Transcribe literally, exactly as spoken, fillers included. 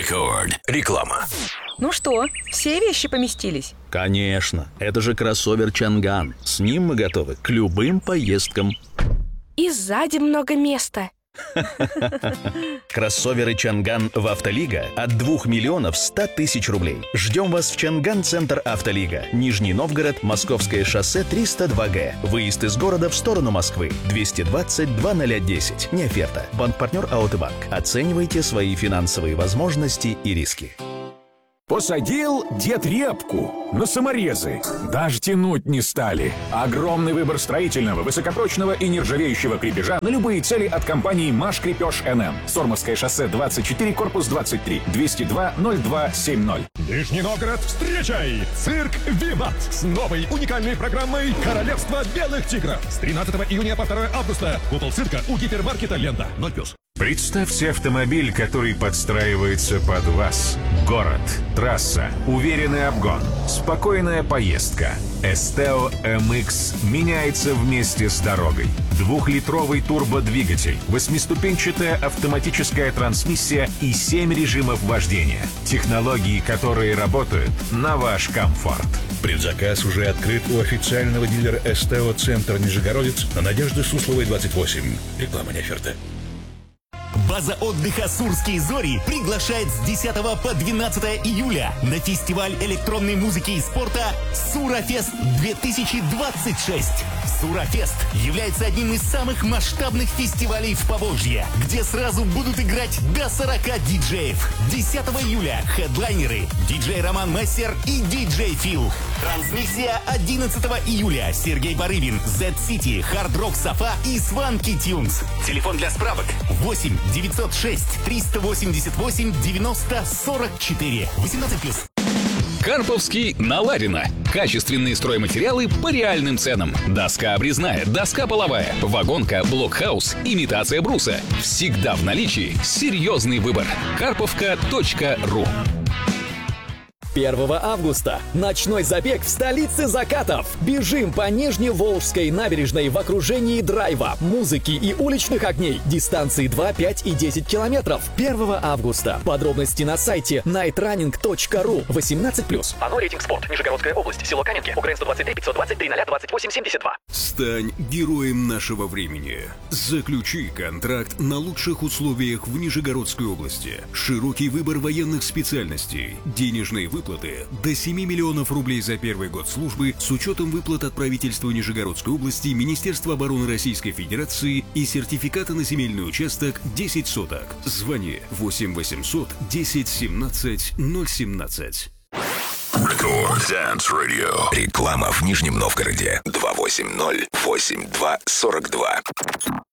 Рекорд. Реклама. Ну что, все вещи поместились? Конечно, это же кроссовер Чанган. С ним мы готовы к любым поездкам. И сзади много места. Кроссоверы Чанган в Автолига от двух миллионов ста тысяч рублей. Ждем вас в Чанган-центр Автолига. Нижний Новгород, Московское шоссе триста два Г. Выезд из города в сторону Москвы. двести двадцать два ноль десять. Не оферта. Банк-партнер Аотобанк. Оценивайте свои финансовые возможности и риски. Посадил дед репку на саморезы. Даже тянуть не стали. Огромный выбор строительного, высокопрочного и нержавеющего крепежа на любые цели от компании «Маш Крепеж эн эм». Сормовское шоссе двадцать четыре, корпус двадцать три, двести два ноль два семьдесят. Нижний Новгород, встречай! Цирк «Виват» с новой уникальной программой «Королевство белых тигров». С тринадцатого июня по второе августа. Купол цирка у гипермаркета «Лента». Ноль плюс. Представьте автомобиль, который подстраивается под вас. Город, трасса, уверенный обгон, спокойная поездка. Esteo эм икс меняется вместе с дорогой. Двухлитровый турбодвигатель, восьмиступенчатая автоматическая трансмиссия и семь режимов вождения. Технологии, которые работают на ваш комфорт. Предзаказ уже открыт у официального дилера Esteo Центр Нижегородец на Надежды Сусловой, двадцать восемь. Реклама, не оферта. База отдыха «Сурские зори» приглашает с десятого по двенадцатое июля на фестиваль электронной музыки и спорта «Сурофест две тысячи двадцать шесть». «Сурофест» является одним из самых масштабных фестивалей в Поволжье, где сразу будут играть до сорока диджеев. десятого июля хедлайнеры диджей Роман Мессер и диджей Фил. Трансмиссия одиннадцатого июля. Сергей Барыбин, Z-City, Hard Rock Sofa и Swanky Tunes. Телефон для справок восемь девятьсот шесть триста восемьдесят восемь девяносто сорок четыре. восемнадцать плюс. Карповский на Ларина. Качественные стройматериалы по реальным ценам. Доска обрезная, доска половая, вагонка, блокхаус, имитация бруса. Всегда в наличии серьезный выбор. карповка точка ру. первого августа. Ночной забег в столице закатов. Бежим по Нижневолжской набережной в окружении драйва, музыки и уличных огней. Дистанции два, пять и десять километров. первого августа. Подробности на сайте найт раннинг точка ру. восемнадцать плюс. ОНО «Рейтинг Спорт». Нижегородская область. Село Каменки. УКРН сто двадцать три пятьсот двадцать три ноль двадцать восемь семьдесят два. Стань героем нашего времени. Заключи контракт на лучших условиях в Нижегородской области. Широкий выбор военных специальностей. Денежные выплаты до семи миллионов рублей за первый год службы с учетом выплат от правительства Нижегородской области, Министерства обороны Российской Федерации и сертификата на земельный участок десять соток. Звони восемь восемьсот десять семнадцать ноль семнадцать. Рекорд Dance Radio. Реклама в Нижнем Новгороде. два восемь ноль восемь два сорок два.